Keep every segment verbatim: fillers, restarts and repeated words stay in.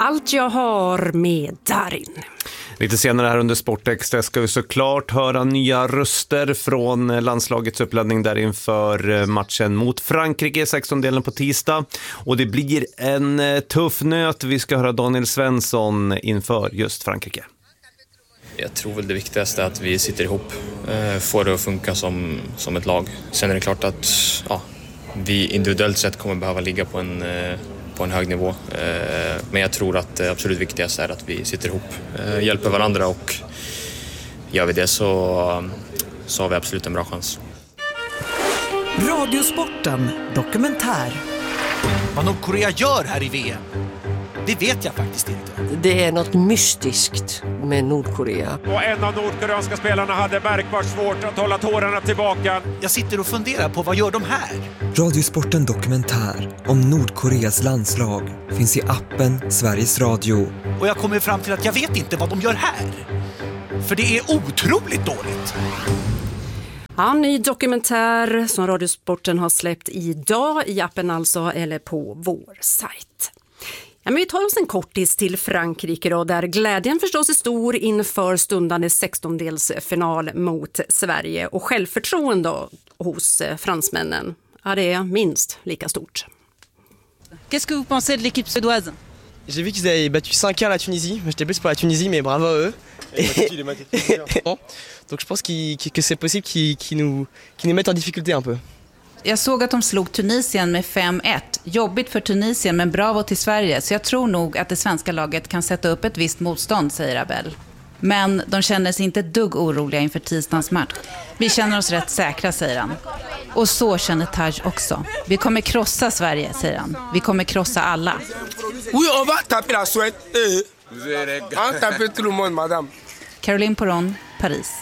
Allt jag har med Darin. Lite senare här under Sportextra ska vi såklart höra nya röster från landslagets uppladdning där inför matchen mot Frankrike, sextondelen på tisdag. Och det blir en tuff nöt. Vi ska höra Daniel Svensson inför just Frankrike. Jag tror väl det viktigaste är att vi sitter ihop, får det att funka som, som ett lag. Sen är det klart att ja, vi individuellt sett kommer behöva ligga på en, på en hög nivå. Men jag tror att det absolut viktigaste är att vi sitter ihop, hjälper varandra, och gör vi det så, så har vi absolut en bra chans. Radiosporten dokumentär. Vad Nordkorea gör här i V M, det vet jag faktiskt inte. Det är något mystiskt med Nordkorea. Och en av nordkoreanska spelarna hade märkbart svårt att hålla tårarna tillbaka. Jag sitter och funderar på, vad gör de här? Radiosporten dokumentär om Nordkoreas landslag finns i appen Sveriges Radio. Och jag kommer fram till att jag vet inte vad de gör här. För det är otroligt dåligt. Ja, ny dokumentär som Radiosporten har släppt idag i appen alltså, eller på vår sajt. Ja, men vi tar oss en kortis till Frankrike då, där glädjen förstås är stor inför stundande sextondelsfinal mot Sverige, och självförtroende då hos fransmännen. Ja, det är minst lika stort. Qu'est-ce que vous pensez de l'équipe suédoise? J'ai vu qu'ils avaient battu cinq à la Tunisie. J'étais plus pour la Tunisie, mais bravo à eux. Et donc je pense qu'ils, que c'est possible qu'ils, qu'ils, nous, qu'ils nous mettent en difficulté un peu. Jag såg att de slog Tunisien med fem ett. Jobbigt för Tunisien, men bravo till Sverige. Så jag tror nog att det svenska laget kan sätta upp ett visst motstånd, säger Abel. Men de känner sig inte ett dugg oroliga inför tisdagens match. Vi känner oss rätt säkra, säger han. Och så känner Taj också. Vi kommer krossa Sverige, säger han. Vi kommer krossa alla. Oui, on va taper la Suède. On taper tout le monde, madame. Caroline Poron, Paris.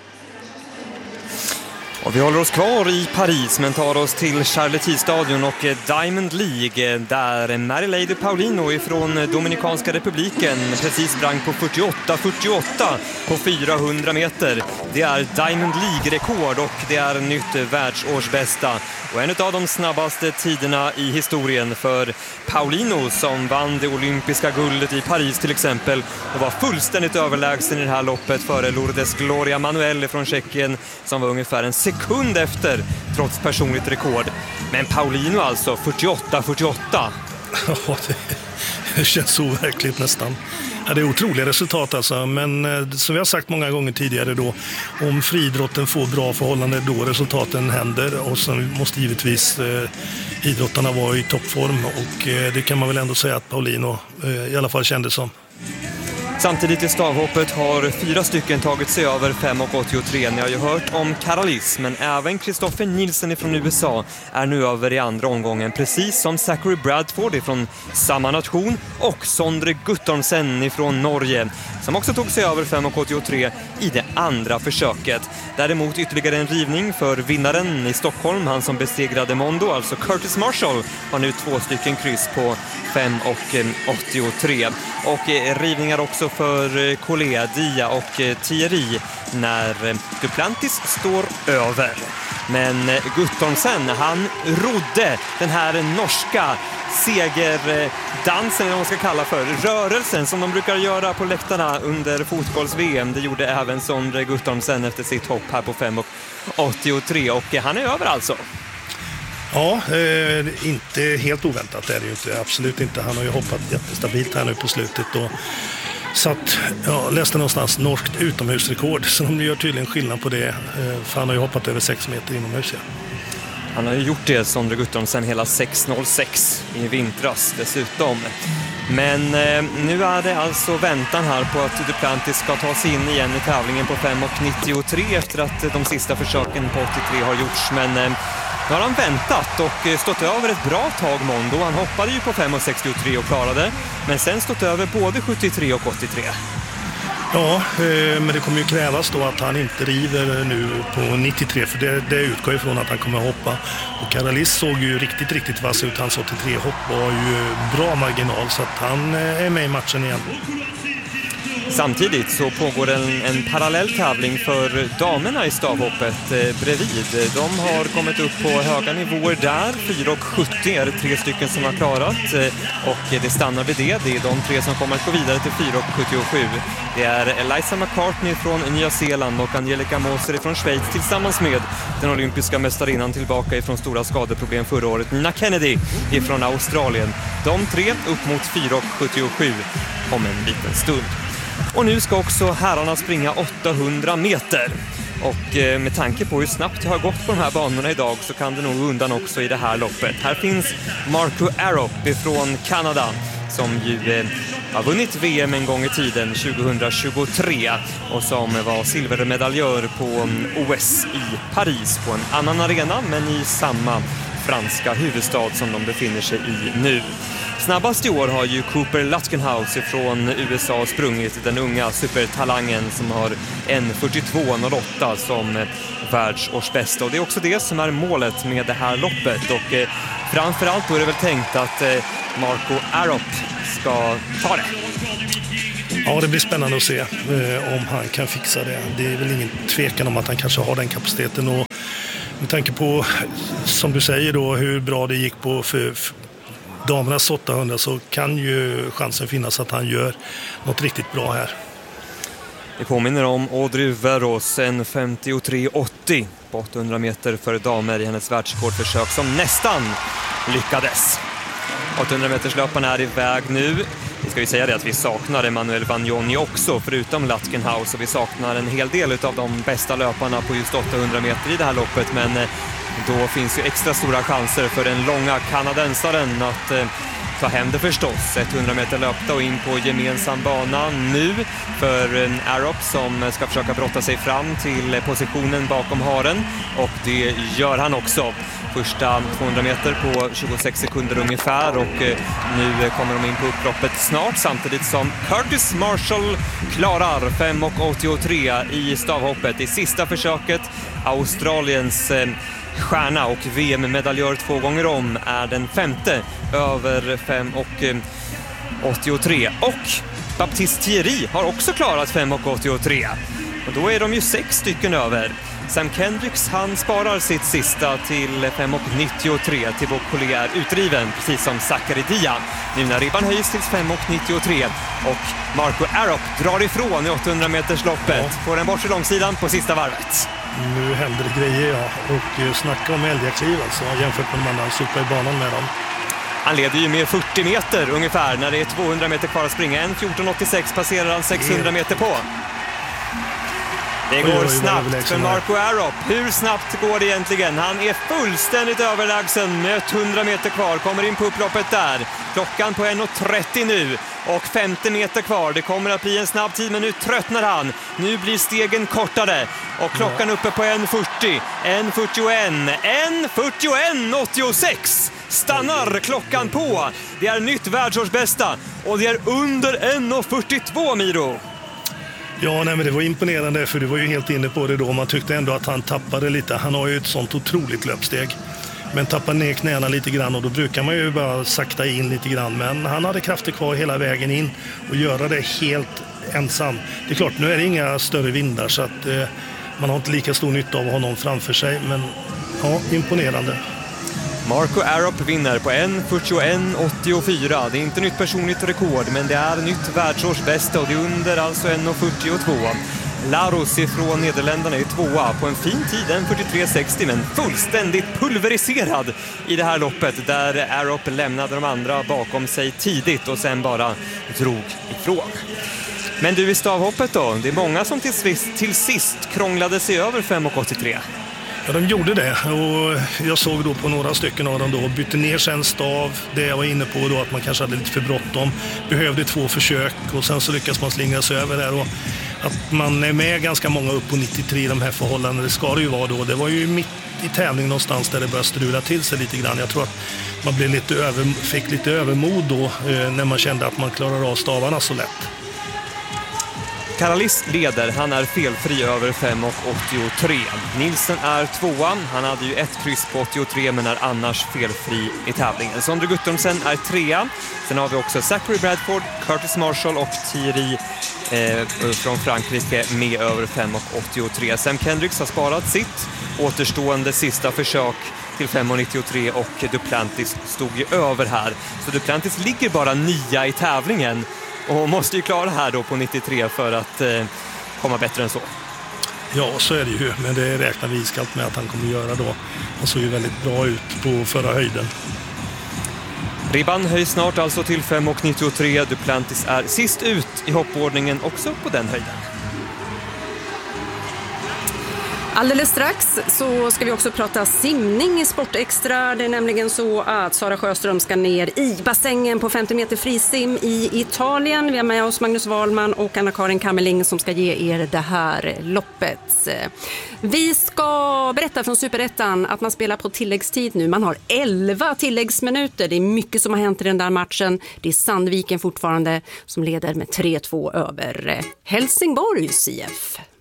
Och vi håller oss kvar i Paris, men tar oss till Charletier-stadion och Diamond League, där Marie-Lady Paulino från Dominikanska republiken precis sprang på fyrtioåtta fyrtioåtta på fyrahundra meter. Det är Diamond League-rekord och det är nytt världsårsbästa. Och en av de snabbaste tiderna i historien för Paulino, som vann det olympiska guldet i Paris till exempel, och var fullständigt överlägsen i det här loppet före Lourdes Gloria Manuel från Tjeckien, som var ungefär en sekund efter trots personligt rekord. Men Paulino alltså fyrtioåtta fyrtioåtta. Ja, det, det känns overkligt nästan. Ja, det är otroliga resultat alltså, men eh, som vi har sagt många gånger tidigare då, om friidrotten får bra förhållande, då resultaten händer, och så måste givetvis eh, idrottarna vara i toppform, och eh, det kan man väl ändå säga att Paulino eh, i alla fall kände som. Samtidigt i stavhoppet har fyra stycken tagit sig över fem åttiotre. Ni har ju hört om Carolis, men även Christopher Nielsen från U S A är nu över i andra omgången, precis som Zachary Bradford från samma nation och Sondre Guttormsen från Norge, som också tog sig över fem åttiotre i det andra försöket. Däremot ytterligare en rivning för vinnaren i Stockholm, han som besegrade Mondo, alltså Curtis Marshall, har nu två stycken kryss på fem åttiotre. Och rivningar också för Collet, Dia och Thierry när Duplantis står över. Men Guttormsen, han rodde den här norska segerdansen, eller vad man ska kalla för, rörelsen som de brukar göra på läktarna under fotbolls-V M. Det gjorde även Sondre Guttormsen efter sitt hopp här på fem åttiotre, och han är över alltså. Ja, eh, inte helt oväntat är det ju inte, absolut inte. Han har ju hoppat jättestabilt här nu på slutet och satt, ja, läste någonstans norskt utomhusrekord, så de gör tydligen skillnad på det, eh, för han har ju hoppat över sex meter inomhus. Ja. Han har ju gjort det, Sondre Guttormsen, hela sex noll sex i vintras dessutom. Men eh, nu är det alltså väntan här på att Duplantis ska ta sig in igen i tävlingen på fem nittiotre efter att de sista försöken på åttiotre har gjorts. Men eh, nu har han väntat och stått över ett bra tag, Mondo. Han hoppade ju på fem sextiotre och klarade, men sen stått över både sjuttiotre och åttiotre. Ja, eh, men det kommer ju krävas då att han inte river nu på nittiotre, för det, det utgår ifrån att han kommer att hoppa. Och Carolis såg ju riktigt, riktigt vass ut. Hans åttiotre hopp var ju bra marginal, så att han är med i matchen igen. Samtidigt så pågår en, en parallell tävling för damerna i stavhoppet eh, bredvid. De har kommit upp på höga nivåer där. fyra sjuttio är det tre stycken som har klarat eh, och det stannar vid det. Det är de tre som kommer att gå vidare till fyra sjuttiosju. Det är Eliza McCartney från Nya Zeeland och Angelica Moser från Schweiz tillsammans med den olympiska mästarinnan tillbaka ifrån stora skadeproblem förra året, Nina Kennedy ifrån Australien. De tre upp mot fyra sjuttiosju om en liten stund. Och nu ska också herrarna springa åttahundra meter. Och med tanke på hur snabbt det har gått på de här banorna idag så kan det nog undan också i det här loppet. Här finns Marco Arop från Kanada som ju har vunnit V M en gång i tiden tjugohundratjugotre och som var silvermedaljör på O S i Paris på en annan arena men i samma franska huvudstad som de befinner sig i nu. Snabbast i år har ju Cooper Lutkenhouse från U S A sprungit, den unga supertalangen som har en fyrtiotvå noll åtta som världsårsbästa. Och det är också det som är målet med det här loppet. Och eh, framförallt då är det väl tänkt att eh, Marco Arop ska ta det. Ja, det blir spännande att se eh, om han kan fixa det. Det är väl ingen tvekan om att han kanske har den kapaciteten. Och med tanke på, som du säger då, hur bra det gick på för, för damernas åttahundra så kan ju chansen finnas att han gör något riktigt bra här. Det påminner om Audrey Verros, en femtiotre åttio på åttahundra meter för damer i hennes världsrekordförsök som nästan lyckades. åttahundra meters löparen är iväg nu. Vi ska ju säga det att vi saknar Emmanuel Vagnoni också förutom Lutkenhouse, och vi saknar en hel del av de bästa löparna på just åttahundra meter i det här loppet, men då finns ju extra stora chanser för den långa kanadensaren att eh, ta hem det förstås. hundra meter löpta och in på gemensam bana nu för en Arop som ska försöka brotta sig fram till positionen bakom haren, och det gör han också. Första tvåhundra meter på tjugosex sekunder ungefär, och eh, nu kommer de in på upploppet snart samtidigt som Curtis Marshall klarar fem åttiotre i stavhoppet i sista försöket. Australiens eh, stjärna och V M-medaljör två gånger om är den femte över fem åttiotre, och Baptiste Thierry har också klarat fem åttiotre, och då är de ju sex stycken över. Sam Kendricks, han sparar sitt sista till fem nittiotre till vår kollega är utdriven, precis som Zachary Dia. Nu när ribban höjs till fem nittiotre och Marco Arop drar ifrån i åttahundra meters loppet. Ja. Får den bort i långsidan på sista varvet. Nu händer det grejer, ja. Och snacka om älgakliv alltså, jämfört med de andra super i banan med dem. Han leder ju med fyrtio meter ungefär när det är tvåhundra meter kvar att springa. En fjorton åttiosex passerar han sexhundra meter på. Det går oj, oj, snabbt för Marco Arop. Hur snabbt går det egentligen? Han är fullständigt överlägsen med hundra meter kvar. Kommer in på upploppet där. Klockan på en trettio nu. Och femtio meter kvar. Det kommer att bli en snabb tid, men nu tröttnar han. Nu blir stegen kortare. Och klockan uppe på en fyrtio. en fyrtioett. en fyrtioett åttiosex. Stannar klockan på. Det är nytt världsårsbästa. Och det är under en fyrtiotvå, Miro. Ja, nej, men det var imponerande, för du var ju helt inne på det då. Man tyckte ändå att han tappade lite. Han har ju ett sånt otroligt löpsteg. Men tappar ner knäna lite grann, och då brukar man ju bara sakta in lite grann. Men han hade krafter kvar hela vägen in och göra det helt ensam. Det är klart, nu är det inga större vindar så att eh, man har inte lika stor nytta av honom framför sig. Men ja, imponerande. Marco Arop vinner på en fyrtioett åttiofyra. Det är inte nytt personligt rekord, men det är nytt världsårsbästa, och det är under alltså en fyrtiotvå. Laros ifrån Nederländerna är tvåa på en fin tid, en fyrtiotre sextio, men fullständigt pulveriserad i det här loppet där Arop lämnade de andra bakom sig tidigt och sen bara drog ifrån. Men du, i stavhoppet då? Det är många som till sist, till sist krånglade sig över fem åttiotre. Ja, de gjorde det, och jag såg då på några stycken av dem då bytte ner sig en stav. Det jag var inne på då, att man kanske hade lite för bråttom, behövde två försök och sen så lyckas man slingra sig över där, och att man är med ganska många upp på nittiotre i de här förhållandena, det ska det ju vara då. Det var ju mitt i tävling någonstans där det började strula till sig lite grann. Jag tror att man blev lite över, fick lite övermod då eh, när man kände att man klarar av stavarna så lätt. Karalis leder, han är felfri över fem åttiotre. Nilsen är tvåa, han hade ju ett kryss på åttiotre men är annars felfri i tävlingen. Sondre Guttormsen är trea. Sen har vi också Zachary Bradford, Curtis Marshall och Thierry eh, från Frankrike med över fem åttiotre. Sam Kendricks har sparat sitt återstående sista försök till fem nittiotre och Duplantis stod ju över här. Så Duplantis ligger bara nia i tävlingen och måste ju klara här då på nittiotre för att eh, komma bättre än så. Ja, så är det ju, men det räknar vi iskallt med att han kommer göra då. Han såg ju väldigt bra ut på förra höjden. Ribban höjs snart alltså till fem nittiotre. Duplantis är sist ut i hoppordningen också på den höjden. Alldeles strax så ska vi också prata simning i Sportextra. Det är nämligen så att Sara Sjöström ska ner i bassängen på femtio meter frisim i Italien. Vi har med oss Magnus Wahlman och Anna-Karin Kammerling som ska ge er det här loppet. Vi ska berätta från Superettan att man spelar på tilläggstid nu. Man har elva tilläggsminuter. Det är mycket som har hänt i den där matchen. Det är Sandviken fortfarande som leder med tre två över Helsingborgs I F.